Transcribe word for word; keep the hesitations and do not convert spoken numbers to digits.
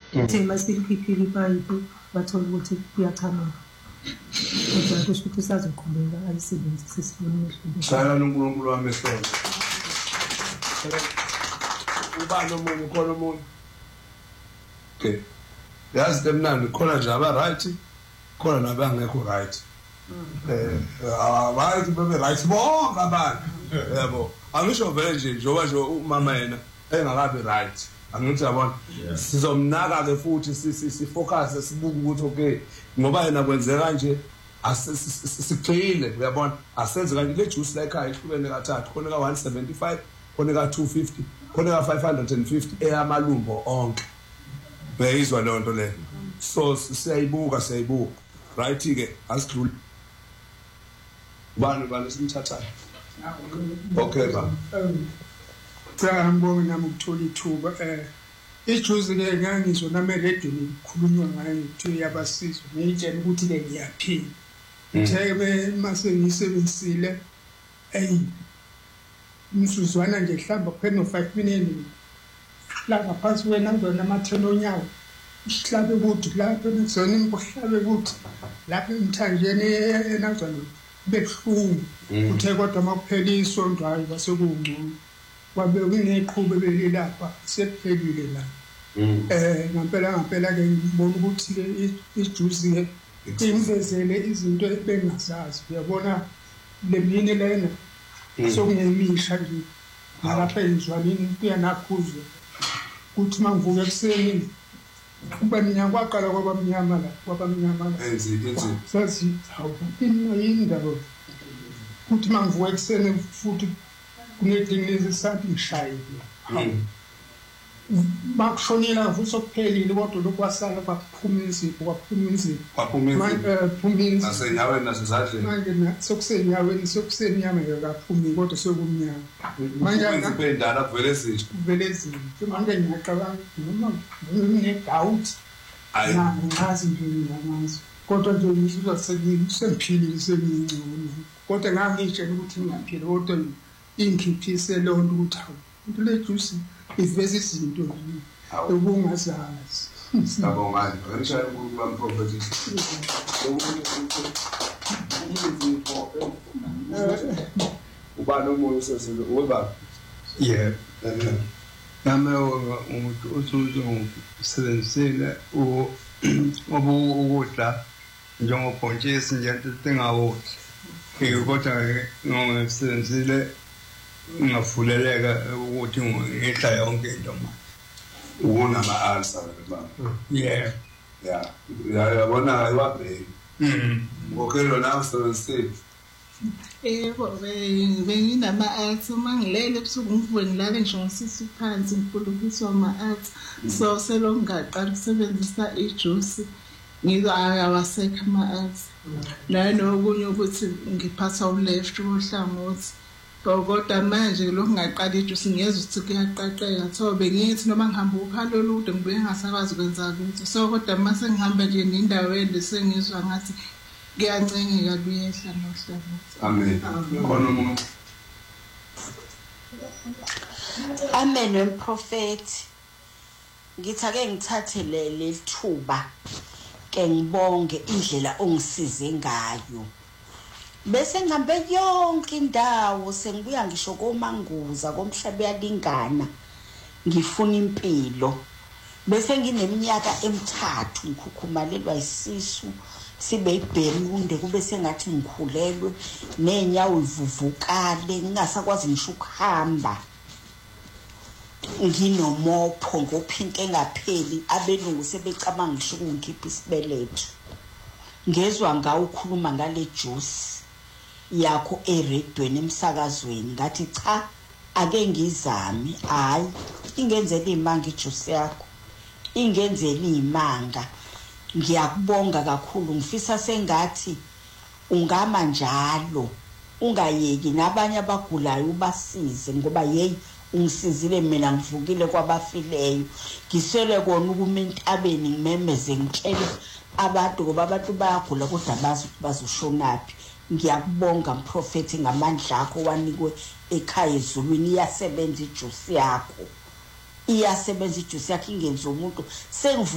Thema silikhiphi ipayipi bathola ukuthi kuyaqhamuka. Kodwa kusho ukuthi sazoqhubeka ayisebenzise sibone umehluko. Shayela uNkulunkulu wami ehloko. Ubani omunye khona omunye. Okay. Yazi temnandi khona nje aba right, khona nabangekho right. Eh, right bebe right bonke abantu. Yebo. Angisho vele nje njoba nje umama yena engakabi right. Angithi yabona sizomnaka ke futhi sifocus sibuka ukuthi okay ngoba yena kwenzeka kanje asigcile uyabona asenze kanje le juice la ekhaya ihlukene kathathu khona ka one seventy-five khona ka two fifty khona ka five hundred fifty eyamalungo onke beyizwa le nto le so siyayibuka siyayibuka right ke asidlule bani bani simthathayo okay ba cha ngibonga nami ukuthola ithuba eh ijuice ke ngangizwa nami radio likhulunywa ngayo ukuthi yabasiza ngiyitshela ukuthi le ngiyaphila thebe mase ngisebenzisile hey msuzwana nje hlamba kuphela five minutes la ngaphansi wena ngizona amathelo onyawo isihlabe ukuthi lapho ngizona imbuhlabe ukuthi lapho emthanjeni enazona bebuhlungu uthe kodwa makuphela isonto hayi base kungcono kwabe kuneqhube belilapha sekuphelile la eh ngempela ngempela ke ngibona ukuthi ke ijuice ke imvezele izinto ebengazazi uyabona lemini lena sokungemisha nje lapha ezwanini kuyanakhuzo kuthi mangivuka ekseni kuba minyaka kwaqala kwabamnyama la kwabamnyama la enzi enzi sathi hawu indaba kuthi mangivuka ekseni futhi kunedingizi sathi ngishayile bakushonela futhi sokuphelile kodwa lokwasala kwaphuma insipho kwaphuma insipho kwaphuma insipho phuma insipho nasenyaweni nasezandleni manje sokusenyaweni sokusenyama akaphumi kodwa sokumnyama manje ngiphendana kuvele ezinje kuvele ezinje manje ngiyacabanga noma ngine-doubt hayi ngazi nje ngiyamazi kodwa nje ngizizwa sengiphilile sengingcono kodwa ngangitshela ukuthi ngiyaphila kodwa ingikhiphise lonto ukuthi hawu into le juice iveza izinto ubungazazi sabonga ngishaya uNkulunkulu wami prophet ubani omunye usesizo uba yeah nami umuntu usuzo usebenzisile u obu ukudla njengobhontshisi nje into engawudla kodwa ngisebenzisile ngafuleleka ukuthi ngehla yonke into manje ubona ama ulcer baba yeah yeah yabona ayibabheki mhm ngokelo nawe usebenzise yebo benginama ulcer mangilele ebusuku ngivuke ngilale ngisho ngisisi phansi ngipulukiswa ama ulcer so selongaqala ukusebenzisa ijuice ngizwa ayawasekha ama ulcer la nokunye ukuthi ngiphatha uleft ohlangothi kodwa manje lokhu ngaqala ijuice ngiyezwa ukuthi kuyaqaqeka so bengithi noma ngihamba uphalo olude ngibuye ngasakwazi ukwenza lutho so kodwa mase ngihamba nje nendawo ende sengizwa ngathi kuyancengeka kuyehla nohlangothi amen khona umuntu amen wemprofeti ngithi ake ngithathe le thuba ke ngibonge indlela ongisize ngayo bese ngihambe yonke indawo sengibuya ngisho komanguza komhlaba yalingana ngifuna impilo bese ngineminyaka emithathu ngikhukhumalelwa isisu sibe ibhenunde kube sengathi ngikhulelwe nenyawo ivuvukale ngingasakwazi ngisho ukuhamba nginomopho ngophinke engapheli abelungu sebecabanga ngisho ungikhipha isibeletho ngezwe ngawo ukhuluma ngale juice yakho eredweni emsakazweni ngathi cha ake ngizame hayi ingenzela imanga ijuice yakho ingenzela imanga ngiyakubonga kakhulu ngifisa sengathi ungama njalo ungayeki nabanye abagulayo ubasize ngoba hey ungisizile mina ngivukile kwabafileyo ngisele kona ukumentabeni ngimemeze ngitshele abantu ngoba abantu bayagula kodwa bazi ukuthi bazoshonaphi ngiyakubonga mprofeti ngamandla akho wanikwe ekhaya ezulwini iyasebenza ijuice yakho iyasebenza ijuice yakho ingenza umuntu